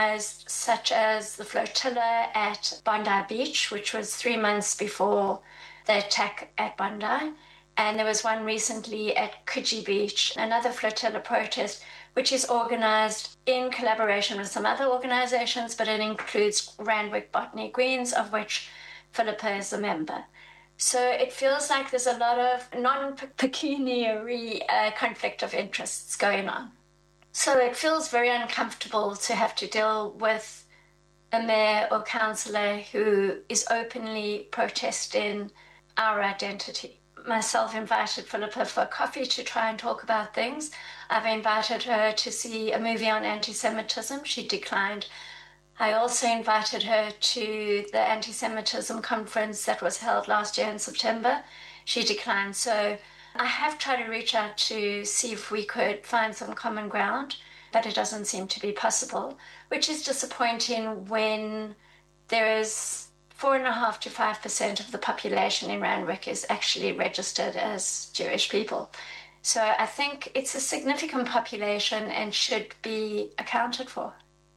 organised, such as the flotilla at Bondi Beach, which was 3 months before the attack at Bondi. And there was one recently at Coogee Beach, another flotilla protest, which is organised in collaboration with some other organisations, but it includes Randwick Botany Greens, of which Philippa is a member. So it feels like there's a lot of non-pecuniary conflict of interests going on. So it feels very uncomfortable to have to deal with a mayor or councillor who is openly protesting our identity. Myself invited Philippa for coffee to try and talk about things. I've invited her to see a movie on anti-Semitism. She declined. I also invited her to the anti-Semitism conference that was held last year in September. She declined. So I have tried to reach out to see if we could find some common ground, but it doesn't seem to be possible, which is disappointing when there is 4.5% to 5% of the population in Randwick is actually registered as Jewish people. So I think it's a significant population and should be accounted for.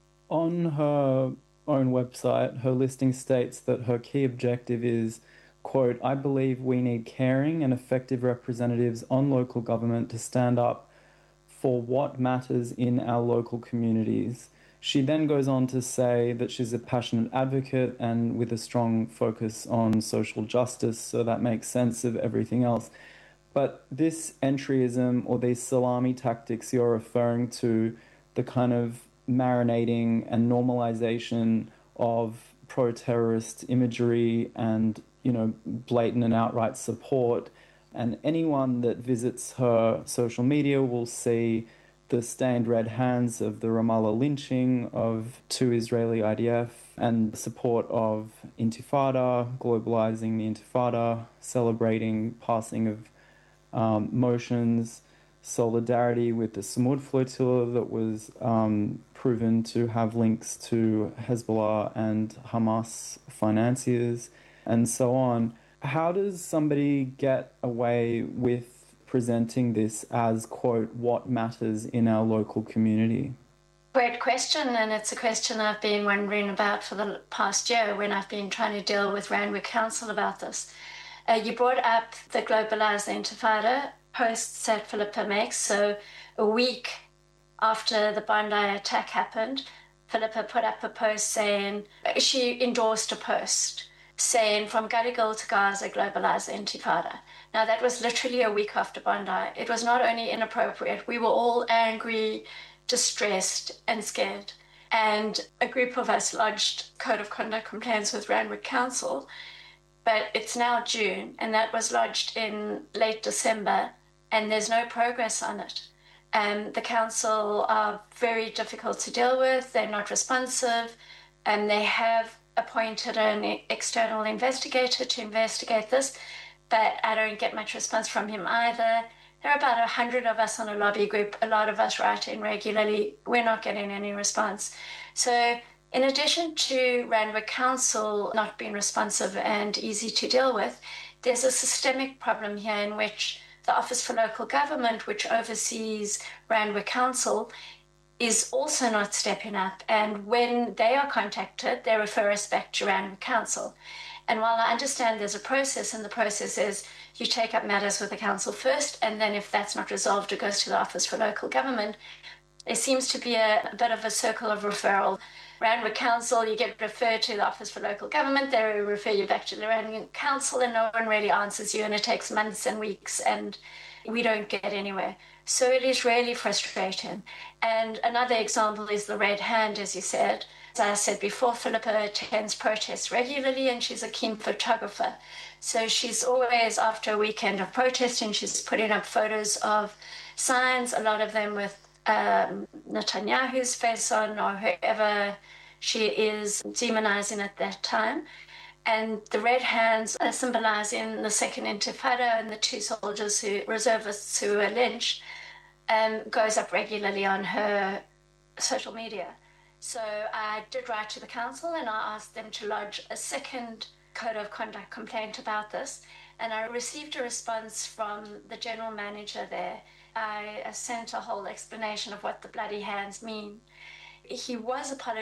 On her own website, her listing states that her key objective is, quote, "I believe we need caring and effective representatives on local government to stand up for what matters in our local communities." She then goes on to say that she's a passionate advocate and with a strong focus on social justice, so that makes sense of everything else. But this entryism or these salami tactics you're referring to, the kind of marinating and normalization of pro-terrorist imagery and, blatant and outright support, and anyone that visits her social media will see the stained red hands of the Ramallah lynching of 2 Israeli IDF and support of Intifada, globalizing the Intifada, celebrating passing of motions, solidarity with the Samud flotilla that was proven to have links to Hezbollah and Hamas financiers, and so on. How does somebody get away with presenting this as, quote, what matters in our local community? Great question, and it's a question I've been wondering about for the past year when I've been trying to deal with Randwick Council about this. You brought up the Globalised Intifada posts that Philippa makes. So a week after the Bondi attack happened, Philippa put up a post saying, she endorsed a post saying, "From Gadigal to Gaza, globalize the Intifada." Now, that was literally a week after Bondi. It was not only inappropriate, we were all angry, distressed, and scared. And a group of us lodged code of conduct complaints with Randwick Council, but it's now June, and that was lodged in late December, and there's no progress on it. The council are very difficult to deal with, they're not responsive, and they have appointed an external investigator to investigate this, but I don't get much response from him either. There are about 100 of us on a lobby group, a lot of us write in regularly. We're not getting any response. So in addition to Randwick Council not being responsive and easy to deal with, there's a systemic problem here in which the Office for Local Government, which oversees Randwick Council, is also not stepping up. And when they are contacted, they refer us back to Randwick Council. And while I understand there's a process, and the process is you take up matters with the council first, and then if that's not resolved, it goes to the Office for Local Government, there seems to be a bit of a circle of referral. Randwick Council, you get referred to the Office for Local Government, they refer you back to the Randwick Council, and no one really answers you, and it takes months and weeks, and we don't get anywhere. So it is really frustrating. And another example is the Red Hand, as you said. As I said before, Philippa attends protests regularly, and she's a keen photographer. So she's always, after a weekend of protesting, she's putting up photos of signs, a lot of them with Netanyahu's face on, or whoever she is demonizing at that time. And the red hands are symbolizing the Second Intifada, and the 2 soldiers, reservists who were lynched, goes up regularly on her social media. So I did write to the council, and I asked them to lodge a second code of conduct complaint about this, and I received a response from the general manager there. I sent a whole explanation of what the bloody hands mean. He was apologetic